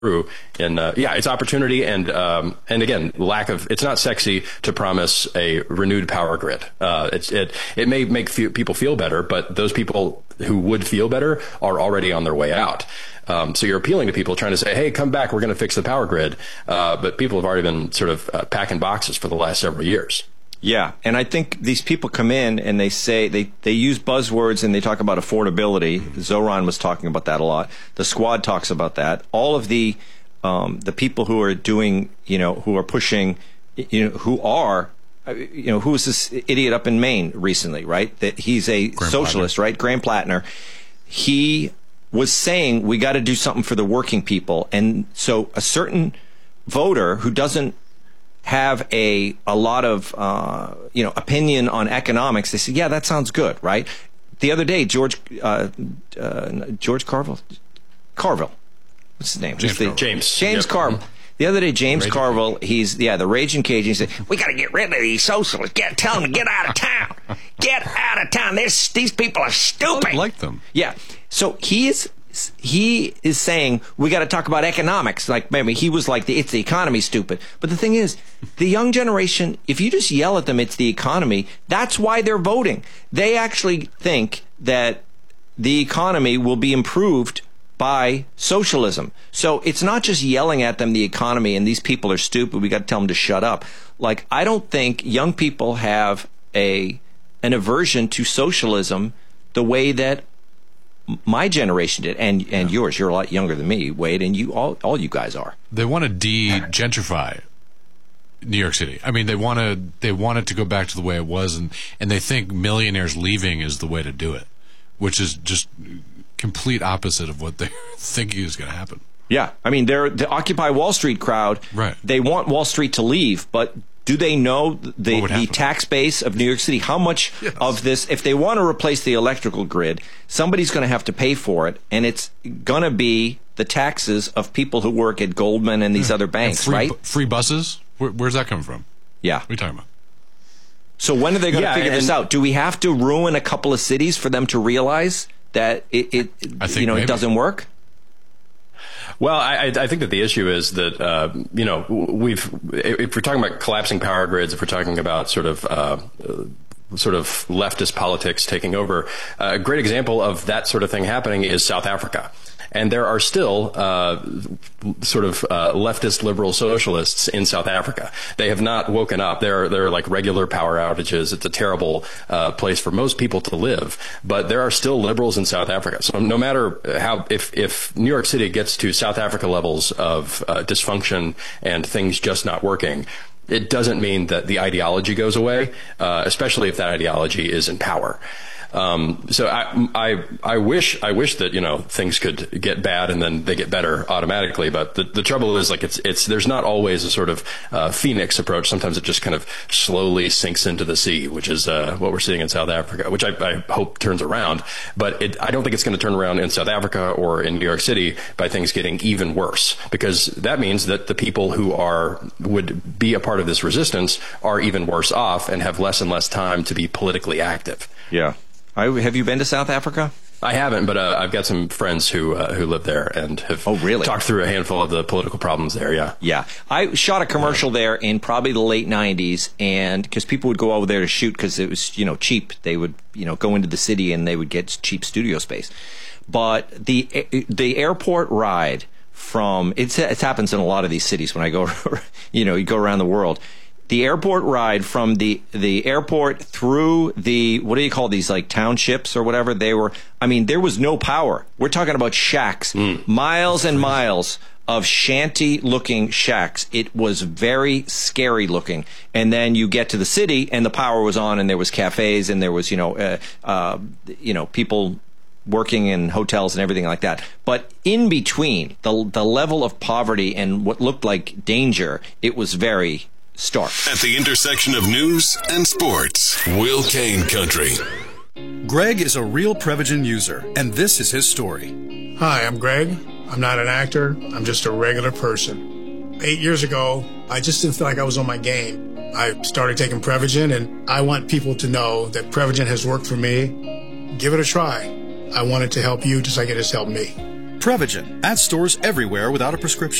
through. And it's opportunity and again, it's not sexy to promise a renewed power grid. It may make people feel better, but those people who would feel better are already on their way out. So you're appealing to people trying to say, hey, come back, we're going to fix the power grid. But people have already been sort of packing boxes for the last several years. Yeah, and I think these people come in and they say they use buzzwords and they talk about affordability. Zoran was talking about that a lot. The Squad talks about that. All of the people who are doing, who are pushing, who was this idiot up in Maine recently, right? That he's a socialist, right? Graham Plattner. He was saying we got to do something for the working people, and so a certain voter who doesn't have a lot of opinion on economics, they say, yeah, that sounds good, right? The other day, George Carville, what's his name? James Carville. The other day, James Carville, he's the Raging Cajun. He said, we got to get rid of these socialists. Tell them to get out of town. Get out of town. These people are stupid. I like them. Yeah. So he is saying we got to talk about economics. Like, maybe he was like, it's the economy, stupid. But the thing is, the young generation, if you just yell at them, it's the economy, that's why they're voting. They actually think that the economy will be improved by socialism. So it's not just yelling at them, the economy, and these people are stupid, we got to tell them to shut up. Like, I don't think young people have an aversion to socialism the way that my generation did, and yours. You're a lot younger than me, Wade, and you all you guys are. They want to de-gentrify New York City. I mean, they want it to go back to the way it was, and they think millionaires leaving is the way to do it, which is just complete opposite of what they're thinking is going to happen. Yeah, I mean, they're the Occupy Wall Street crowd. Right. They want Wall Street to leave, but do they know the tax base of New York City? How much of this, if they want to replace the electrical grid, somebody's going to have to pay for it, and it's going to be the taxes of people who work at Goldman and these other banks, and right? Free buses? Where's that coming from? Yeah. What are you talking about? So when are they going to figure this out? Do we have to ruin a couple of cities for them to realize that it doesn't work? Well, I think that the issue is that, if we're talking about collapsing power grids, if we're talking about sort of leftist politics taking over, a great example of that sort of thing happening is South Africa. And there are still leftist liberal socialists in South Africa. They have not woken up. There are like regular power outages. It's a terrible place for most people to live. But there are still liberals in South Africa. So no matter how, if New York City gets to South Africa levels of dysfunction and things just not working, it doesn't mean that the ideology goes away, especially if that ideology is in power. So I wish that, things could get bad and then they get better automatically. But the trouble is, like, there's not always a sort of, phoenix approach. Sometimes it just kind of slowly sinks into the sea, which is, what we're seeing in South Africa, which I hope turns around. But I don't think it's going to turn around in South Africa or in New York City by things getting even worse, because that means that the people who would be a part of this resistance are even worse off and have less and less time to be politically active. Yeah. Have you been to South Africa? I haven't, but I've got some friends who live there and have talked through a handful of the political problems there. Yeah. Yeah. I shot a commercial there in probably the late 90s, and because people would go over there to shoot because it was, cheap. They would, go into the city and they would get cheap studio space. But the airport ride from, it happens in a lot of these cities when I go, you go around the world. The airport ride from the airport through the, what do you call these, like townships or whatever? There was no power. We're talking about shacks, miles and miles of shanty-looking shacks. It was very scary looking. And then you get to the city and the power was on and there was cafes and there was, people working in hotels and everything like that. But in between, the level of poverty and what looked like danger, it was very stark. At the intersection of news and sports, Will Kane Country. Greg is a real Prevagen user, and this is his story. Hi, I'm Greg. I'm not an actor. I'm just a regular person. 8 years ago, I just didn't feel like I was on my game. I started taking Prevagen, and I want people to know that Prevagen has worked for me. Give it a try. I want it to help you just like it has helped me. Prevagen, at stores everywhere without a prescription.